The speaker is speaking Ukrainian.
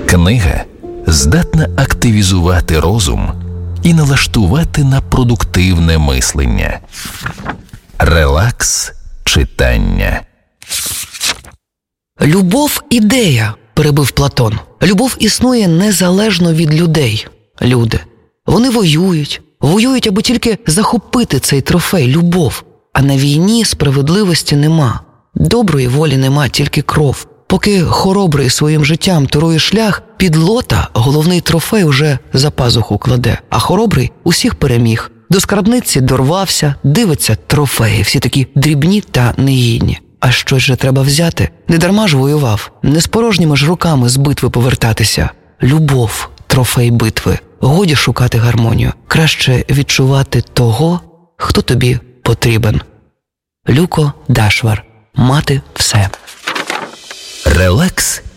Книга здатна активізувати розум і налаштувати на продуктивне мислення. Релакс читання. «Любов – ідея», – перебив Платон. «Любов існує незалежно від людей. Люди. Вони воюють, аби тільки захопити цей трофей – любов. А на війні справедливості нема. Доброї волі нема, тільки кров. Поки хоробрий своїм життям турує шлях, підлота головний трофей уже за пазуху кладе. А хоробрий усіх переміг. До скарбниці дорвався, дивиться трофеї, всі такі дрібні та негідні. А щось же треба взяти. Не дарма ж воював, не з порожніми ж руками з битви повертатися. Любов – трофей битви. Годі шукати гармонію. Краще відчувати того, хто тобі потрібен. Люко Дашвар. Мати все. Релакс